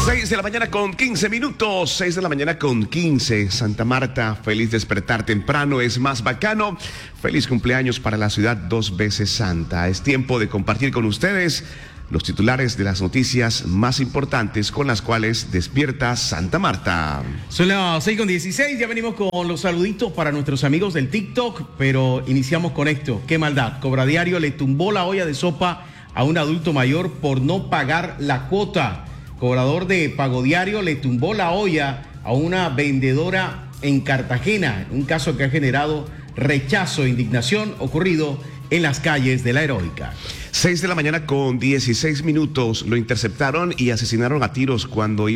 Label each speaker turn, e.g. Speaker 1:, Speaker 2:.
Speaker 1: 6 de la mañana con 15 minutos, 6 de la mañana con 15. Santa Marta, feliz despertar temprano, es más bacano. Feliz cumpleaños para la ciudad 2 veces santa. Es tiempo de compartir con ustedes los titulares de las noticias más importantes con las cuales despierta Santa Marta.
Speaker 2: Son las 6:16, ya venimos con los saluditos para nuestros amigos del TikTok, pero iniciamos con esto. Qué maldad, Cobradiario le tumbó la olla de sopa a un adulto mayor por no pagar la cuota. Cobrador de Pago Diario le tumbó la olla a una vendedora en Cartagena, un caso que ha generado rechazo e indignación ocurrido en las calles de La Heroica.
Speaker 1: 6 de la mañana con 16 minutos, lo interceptaron y asesinaron a tiros cuando